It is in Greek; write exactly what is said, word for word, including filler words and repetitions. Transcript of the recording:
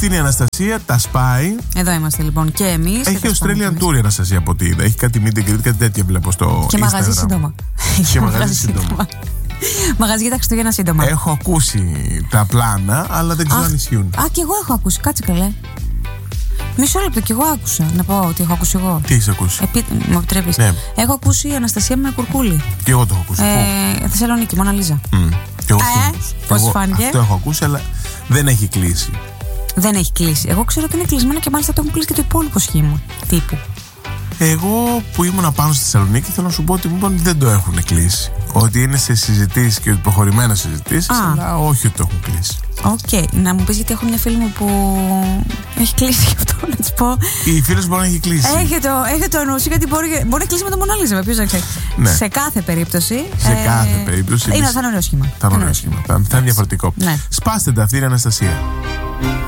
Αυτή είναι η Αναστασία, τα σπάει. Εδώ είμαστε λοιπόν και εμείς. Έχει Australian Tour η Αναστασία από ό,τι είδα. Έχει κάτι meet and greet, κάτι τέτοια βλέπω στο και Instagram. Μαγαζί σύντομα. Και μαγαζί σύντομα. Μαγαζί για τα Χριστούγεννα σύντομα. Έχω ακούσει τα πλάνα, αλλά δεν ξέρω αν ισχύουν. Α, και εγώ έχω ακούσει, κάτσε καλέ. Μισό λεπτό, κι εγώ άκουσα. Να πω ότι έχω ακούσει εγώ. Τι έχει ακούσει? Επί... Μου επιτρέπεις? Ναι. Έχω ακούσει η Αναστασία με κουρκούλι. Και εγώ το έχω ακούσει. Ε, Θεσσαλονίκη, Μόνα Λίζα. Mm. Και εγώ ε, πώς φάνηκε? Αυτό έχω ακούσει, αλλά δεν έχει κλείσει. Δεν έχει κλείσει. Εγώ ξέρω ότι είναι κλεισμένο και μάλιστα το έχουν κλείσει και το υπόλοιπο σχήμα τύπου. Εγώ που ήμουν πάνω στη Θεσσαλονίκη θέλω να σου πω ότι μου είπαν δεν το έχουν κλείσει. Ότι είναι σε συζητήσεις και προχωρημένες συζητήσεις, αλλά όχι ότι το έχουν κλείσει. Οκ. Okay. Να μου πεις, γιατί έχω μια φίλη μου που έχει κλείσει γι' αυτό, να της πω. Η φίλη σου μπορεί να έχει κλείσει. Έχει το, έχει το νου σου, γιατί μπορεί, μπορεί να κλείσει με το Μόνα Λίζα, ποιος να ξέρει. Ναι. Σε κάθε περίπτωση. Σε ε, κάθε περίπτωση. Είναι, θα είναι ωραίο σχήμα. Θα είναι ωραίο σχήμα. Θα είναι διαφορετικό. Ναι. Σπάστε τα, αυτή η Αναστασία.